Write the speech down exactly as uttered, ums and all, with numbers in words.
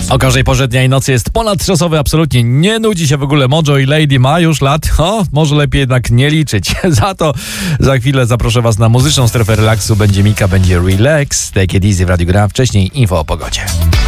O każdej porze dnia i nocy jest ponadczasowy, absolutnie nie nudzi się w ogóle. Mojo i Lady ma już lat, o, może lepiej jednak nie liczyć. Za to za chwilę zaproszę was na muzyczną strefę relaksu. Będzie Mika, będzie Relax, Take It Easy w Radiu Gra. Wcześniej info o pogodzie.